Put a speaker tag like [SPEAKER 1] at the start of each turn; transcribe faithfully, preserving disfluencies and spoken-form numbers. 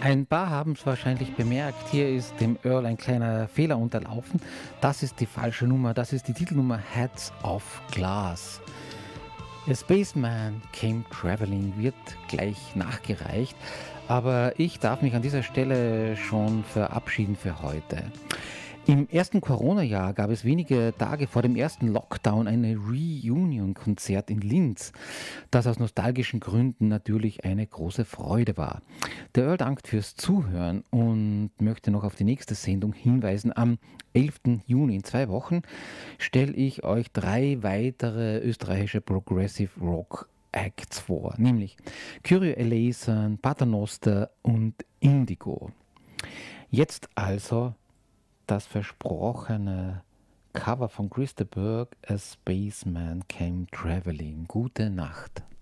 [SPEAKER 1] Ein paar haben es wahrscheinlich bemerkt. Hier ist dem Earl ein kleiner Fehler unterlaufen. Das ist die falsche Nummer. Das ist die Titelnummer Heads of Glass. A Spaceman Came Traveling wird gleich nachgereicht. Aber ich darf mich an dieser Stelle schon verabschieden für heute. Im ersten Corona-Jahr gab es wenige Tage vor dem ersten Lockdown ein Reunion-Konzert in Linz, das aus nostalgischen Gründen natürlich eine große Freude war. Der Earl dankt fürs Zuhören und möchte noch auf die nächste Sendung hinweisen. Am elften Juni, in zwei Wochen, stelle ich euch drei weitere österreichische Progressive Rock Acts vor, nämlich Kyrie Eleison, Paternoster und Indigo. Jetzt also das versprochene Cover von Chris de Burgh, A Spaceman Came Traveling. Gute Nacht.